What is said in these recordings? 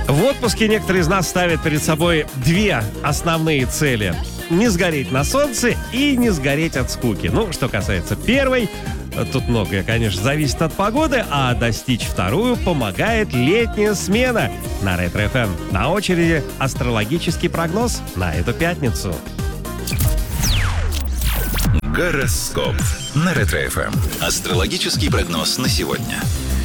В отпуске некоторые из нас ставят перед собой две основные цели. Не сгореть на солнце и не сгореть от скуки. Ну, что касается первой, тут многое, конечно, зависит от погоды, а достичь вторую помогает летняя смена на Ретро ФМ. На очереди астрологический прогноз на эту пятницу. Гороскоп на Ретро ФМ. Астрологический прогноз на сегодня.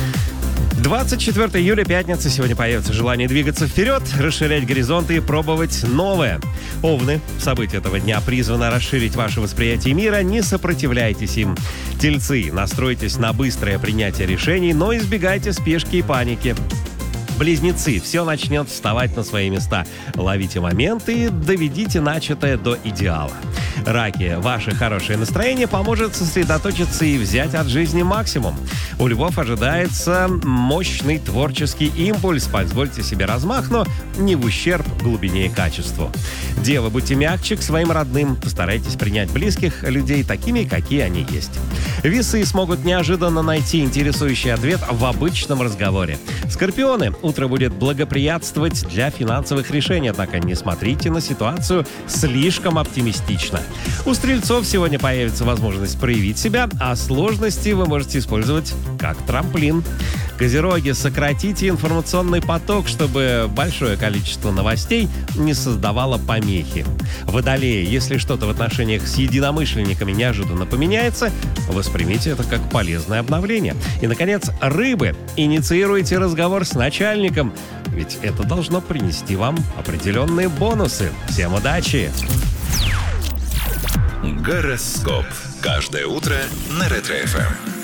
24 июля, пятница. Сегодня появится желание двигаться вперед, расширять горизонты и пробовать новое. Овны, события этого дня призвано расширить ваше восприятие мира, не сопротивляйтесь им. Тельцы, настройтесь на быстрое принятие решений, но избегайте спешки и паники. Близнецы, все начнет вставать на свои места. Ловите моменты и доведите начатое до идеала. Раки, ваше хорошее настроение поможет сосредоточиться и взять от жизни максимум. У львов ожидается мощный творческий импульс. Позвольте себе размах, но не в ущерб глубине и качеству. Девы, будьте мягче к своим родным. Постарайтесь принять близких людей такими, какие они есть. Весы смогут неожиданно найти интересующий ответ в обычном разговоре. Скорпионы, утро будет благоприятствовать для финансовых решений, однако не смотрите на ситуацию слишком оптимистично. У стрельцов сегодня появится возможность проявить себя, а сложности вы можете использовать как трамплин. Козероги, сократите информационный поток, чтобы большое количество новостей не создавало помехи. Водолеи, если что-то в отношениях с единомышленниками неожиданно поменяется, воспримите это как полезное обновление. И, наконец, рыбы, инициируйте разговор с начальником, ведь это должно принести вам определенные бонусы. Всем удачи! Гороскоп. Каждое утро на Ретро ФМ.